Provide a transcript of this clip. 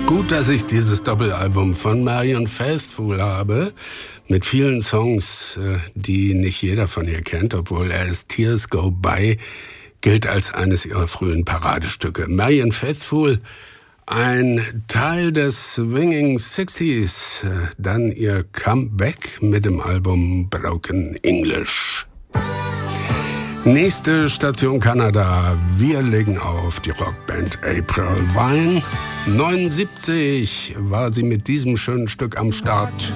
Gut, dass ich dieses Doppelalbum von Marianne Faithfull habe, mit vielen Songs, die nicht jeder von ihr kennt, obwohl As Tears Go By gilt als eines ihrer frühen Paradestücke. Marianne Faithfull, ein Teil des Swinging 60s, dann ihr Comeback mit dem Album Broken English. Nächste Station Kanada. Wir legen auf die Rockband April Wine. 79 war sie mit diesem schönen Stück am Start.